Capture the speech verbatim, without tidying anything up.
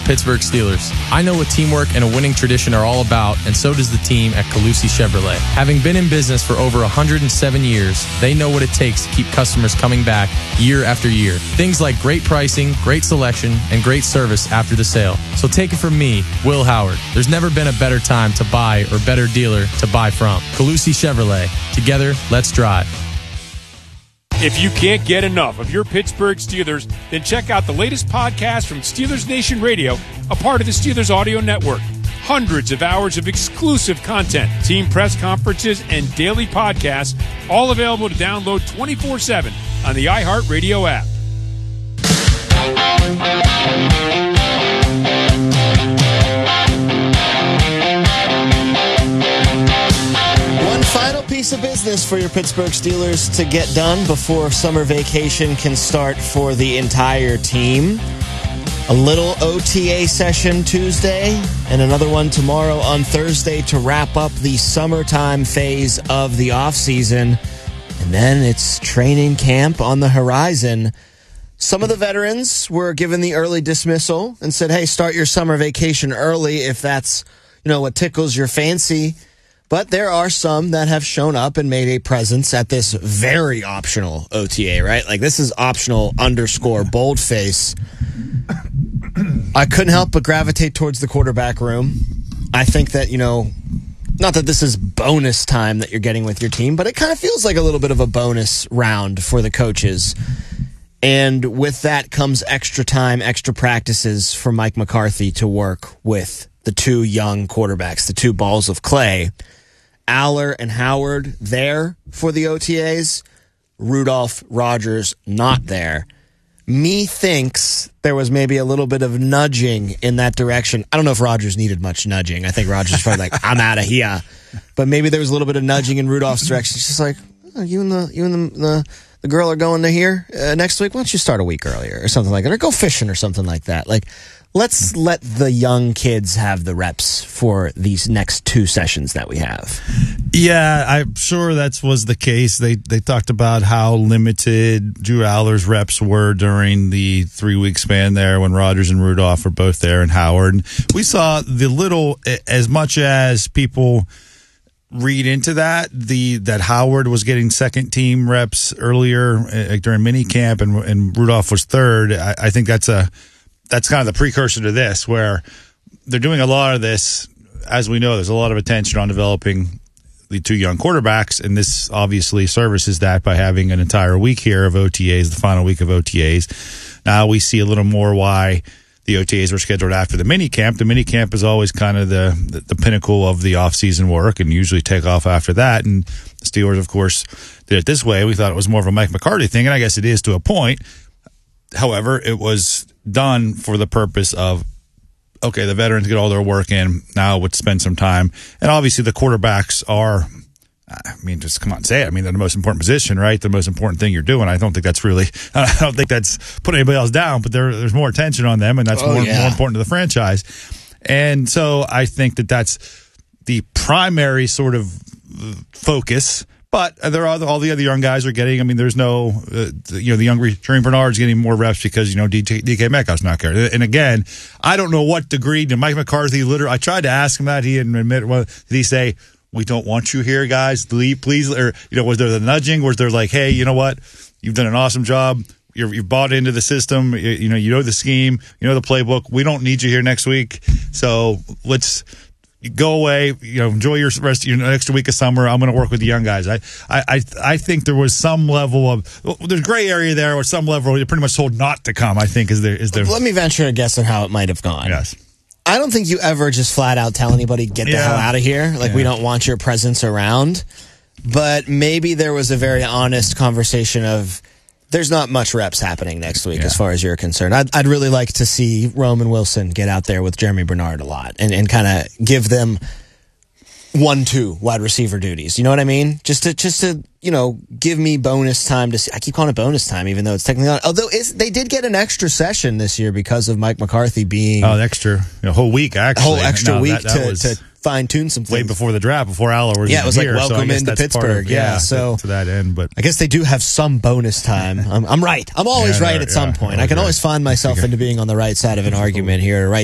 Pittsburgh Steelers. I know what teamwork and a winning tradition are all about, and so does the team at Calusi Chevrolet. Having been in business for over one hundred seven years, they know what it takes to keep customers coming back year after year. Things like great pricing, great selection, and great service after the sale. So take it from me, Will Howard. There's never been a better time to buy or better dealer to buy from. Calusi Chevrolet. Together, let's drive. If you can't get enough of your Pittsburgh Steelers, then check out the latest podcast from Steelers Nation Radio, a part of the Steelers Audio Network. Hundreds of hours of exclusive content, team press conferences, and daily podcasts, all available to download twenty-four seven on the iHeartRadio app. Final piece of business for your Pittsburgh Steelers to get done before summer vacation can start for the entire team. A little O T A session Tuesday and another one tomorrow on Thursday to wrap up the summertime phase of the offseason. And then it's training camp on the horizon. Some of the veterans were given the early dismissal and said, hey, start your summer vacation early if that's, you know, what tickles your fancy. But there are some that have shown up and made a presence at this very optional O T A, right? Like, this is optional underscore boldface. I couldn't help but gravitate towards the quarterback room. I think that, you know, not that this is bonus time that you're getting with your team, but it kind of feels like a little bit of a bonus round for the coaches. And with that comes extra time, extra practices for Mike McCarthy to work with the two young quarterbacks, the two balls of clay. Aller and Howard there for the O T As. Rudolph, Rodgers not there. Me thinks there was maybe a little bit of nudging in that direction. I don't know if Rodgers needed much nudging. I think Rodgers was probably like, I'm out of here. But maybe there was a little bit of nudging in Rudolph's direction. It's just like, oh, you and the you and the the, the girl are going to here uh, next week. Why don't you start a week earlier or something like that, or go fishing or something like that. Like, let's let the young kids have the reps for these next two sessions that we have. Yeah, I'm sure that was the case. They they talked about how limited Drew Aller's reps were during the three-week span there when Rodgers and Rudolph were both there and Howard. We saw the little, as much as people read into that, the that Howard was getting second-team reps earlier uh, during minicamp and, and Rudolph was third. I, I think that's a that's kind of the precursor to this, where they're doing a lot of this. As we know, there's a lot of attention on developing the two young quarterbacks, and this obviously services that by having an entire week here of O T As, the final week of O T As. Now we see a little more why the O T As were scheduled after the minicamp. The minicamp is always kind of the, the, the pinnacle of the off-season work and usually take off after that. And the Steelers, of course, did it this way. We thought it was more of a Mike McCarthy thing, and I guess it is to a point. However, it was done for the purpose of, okay, the veterans get all their work in. Now let's spend some time. And obviously the quarterbacks are, I mean, just come on and say it. I mean, they're the most important position, right? The most important thing you're doing. I don't think that's really, I don't think that's putting anybody else down, but there, there's more attention on them, and that's oh, more, yeah. more important to the franchise. And so I think that that's the primary sort of focus. But there are all the other young guys are getting. I mean, there's no, uh, you know, the young Terry Bernard's getting more reps because you know D K Metcalf's not there. And again, I don't know what degree did Mike McCarthy literally. I tried to ask him that. He didn't admit. Well, did he say we don't want you here, guys? Leave, please. Or you know, was there the nudging? Was there like, hey, you know what? You've done an awesome job. You're, you've bought into the system. You, you know, you know the scheme. You know the playbook. We don't need you here next week. So let's. You go away, you know, enjoy your rest of your extra week of summer. I'm going to work with the young guys. I, I, I think there was some level of well, there's gray area there, or some level you're pretty much told not to come. I think is there is there. Let me venture a guess on how it might have gone. Yes, I don't think you ever just flat out tell anybody get the yeah. hell out of here. Like yeah. we don't want your presence around. But maybe there was a very honest conversation of. There's not much reps happening next week yeah. as far as you're concerned. I'd, I'd really like to see Roman Wilson get out there with Jeremy Bernard a lot and, and kind of give them one, two wide receiver duties. You know what I mean? Just to, just to, you know, give me bonus time to see. I keep calling it bonus time, even though it's technically not. Although it's, they did get an extra session this year because of Mike McCarthy being. Oh, extra. A whole week, actually. A whole extra no, week that, that to, was... to fine tune some things. Way before the draft, before Aller was yeah, it was here, like welcome so into Pittsburgh. Of, yeah, yeah, so to, to that end, but I guess they do have some bonus time. I'm, I'm right. I'm always yeah, right no, at some yeah, point. I can right. always find myself into being on the right side of an argument here, right